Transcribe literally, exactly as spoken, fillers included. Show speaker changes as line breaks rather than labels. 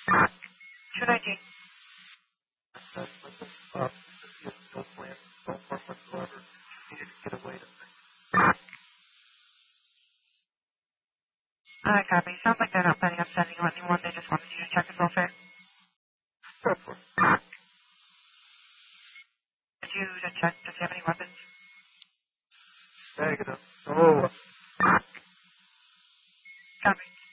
two nineteen.
Uh, no plan, no plan whatsoever. You just get away to
I copy. Sounds like they're not planning on sending you anyone. They just wanted you to check his welfare.
Definitely.
Did you to check, does he have any weapons?
Negative. Oh.
Copy.